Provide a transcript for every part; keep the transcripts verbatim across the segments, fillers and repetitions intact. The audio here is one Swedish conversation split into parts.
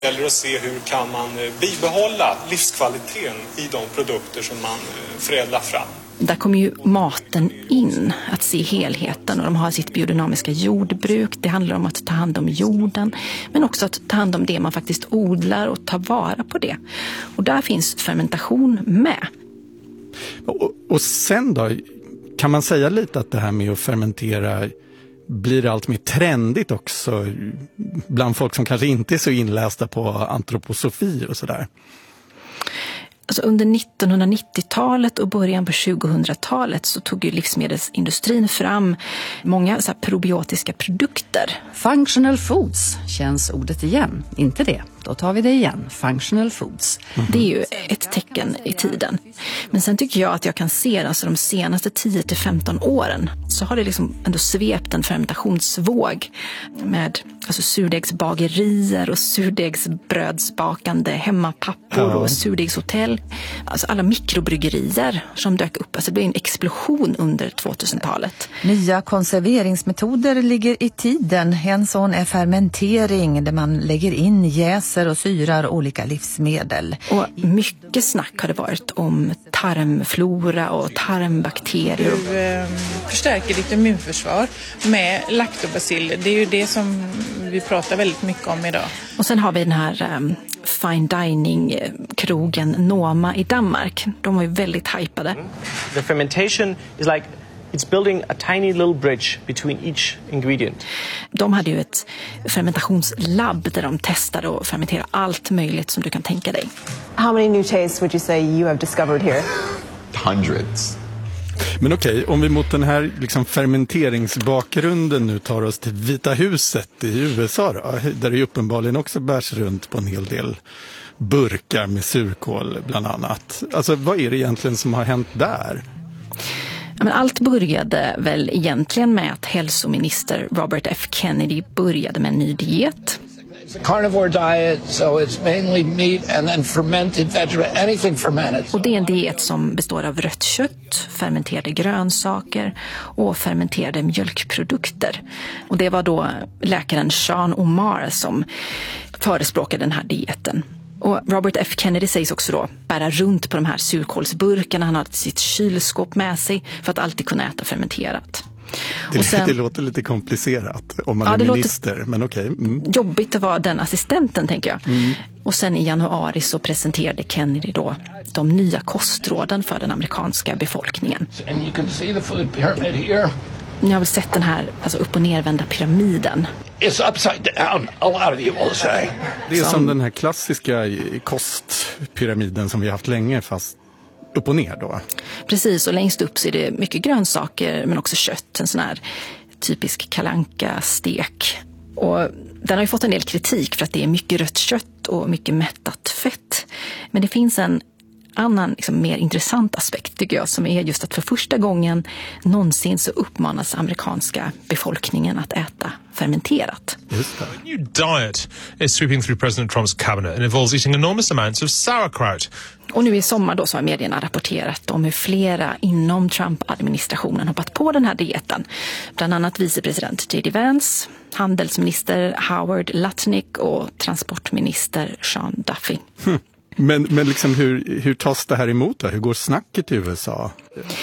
Det gäller att se hur kan man bibehålla livskvaliteten i de produkter som man förädlar fram. Där kommer ju maten in, att se helheten, och de har sitt biodynamiska jordbruk. Det handlar om att ta hand om jorden, men också att ta hand om det man faktiskt odlar och ta vara på det. Och där finns fermentation med. Och, och sen då, kan man säga lite att det här med att fermentera blir allt mer trendigt också bland folk som kanske inte är så inlästa på antroposofi och sådär? Alltså under nittonhundranittiotalet och början på tjugohundratalet så tog ju livsmedelsindustrin fram många så här probiotiska produkter. Functional foods, känns ordet igen? Inte det? Då tar vi det igen. Functional foods. Mm-hmm. Det är ju ett tecken i tiden. Men sen tycker jag att jag kan se alltså de senaste tio till femton åren så har det liksom ändå svept en fermentationsvåg med alltså surdegsbagerier och surdegsbrödsbakande hemmapappor ja. och surdegshotell. Alltså alla mikrobryggerier som dök upp. Alltså det blev en explosion under tvåtusentalet. Nya konserveringsmetoder ligger i tiden. En sån är fermentering där man lägger in jäs och syrar olika livsmedel. Och mycket snack har det varit om tarmflora och tarmbakterier. Du eh, förstärker ditt immunförsvar med lactobaciller. Det är ju det som vi pratar väldigt mycket om idag. Och sen har vi den här um, fine dining-krogen Noma i Danmark. De var ju väldigt hypade. The fermentation is like it's building a tiny little bridge between each ingredient. De hade ju ett fermentationslabb där de testade och fermenterade allt möjligt som du kan tänka dig. How many new tastes would you say you have discovered here? Hundreds. Men okej, om vi mot den här liksom fermenteringsbakgrunden nu tar oss till Vita huset i U S A då, där det uppenbarligen också bärs runt på en hel del burkar med surkål bland annat. Alltså vad är det egentligen som har hänt där? Men allt började väl egentligen med att hälsominister Robert F. Kennedy började med en ny diet. Carnivore diet, so it's mainly meat and then fermented vegetable, anything fermented. Och det är en diet som består av rött kött, fermenterade grönsaker och fermenterade mjölkprodukter. Och det var då läkaren Sean O'Mara som förespråkade den här dieten. Och Robert F. Kennedy sägs också då bära runt på de här surkålsburkarna. Han hade sitt kylskåp med sig för att alltid kunna äta fermenterat. Det, och sen, det låter lite komplicerat om man ja, är minister, men okej. Okay. Mm. Jobbigt att vara den assistenten, tänker jag. Mm. Och sen i januari så presenterade Kennedy då de nya kostråden för den amerikanska befolkningen. And you can see the food pyramid here. Ni har väl sett den här alltså upp- och nervända pyramiden. It's upside down, a lot of you will say. Det är som, som den här klassiska kostpyramiden som vi har haft länge, fast upp och ner då. Precis, och längst upp så är det mycket grönsaker men också kött. En sån här typisk kalanka-stek. Och den har ju fått en del kritik för att det är mycket rött kött och mycket mättat fett. Men det finns en annan liksom, mer intressant aspekt tycker jag, som är just att för första gången någonsin så uppmanas amerikanska befolkningen att äta fermenterat. Just det. A new diet is sweeping through President Trump's cabinet and involves eating enormous amounts of sauerkraut. Och nu i sommar då så har medierna rapporterat om hur flera inom Trump-administrationen hoppat på den här dieten. Bland annat vicepresident J D Vance, handelsminister Howard Lutnick och transportminister Sean Duffy. Hm. Men, men liksom hur, hur tas det här emot då? Hur går snacket i U S A?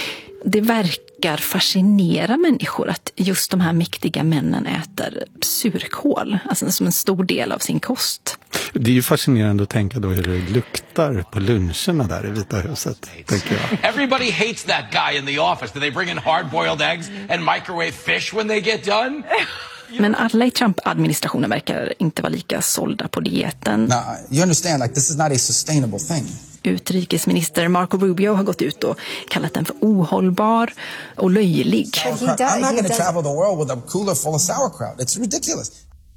Det verkar fascinera människor att just de här mäktiga männen äter surkål, alltså som en stor del av sin kost. Det är ju fascinerande att tänka då hur det luktar på luncherna där i Vita huset, tänker jag. Everybody hates that guy in the office. Do they bring in hard-boiled eggs and microwave fish when they get done? Men alla i Trump-administrationen verkar inte vara lika sålda på dieten. Now, you understand, like, this is not a sustainable thing. Utrikesminister Marco Rubio har gått ut och kallat den för ohållbar och löjlig. I'm not going to travel the world with a cooler full of sauerkraut. It's ridiculous.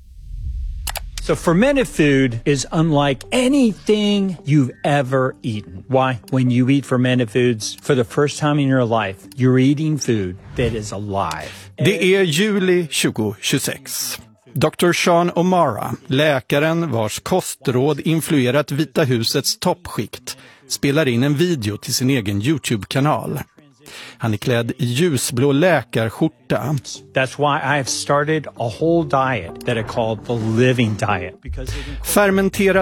So fermented food is unlike anything you've ever eaten. Why? When you eat fermented foods for the first time in your life, you're eating food that is alive. Det är juli tjugohundratjugosex. doktor Sean O'Mara, läkaren vars kostråd influerat Vita husets toppskikt, spelar in en video till sin egen YouTube-kanal. Han är klädd i ljusblå läkarskjorta. That's why I've started a whole diet that I call the living diet. Fermenterad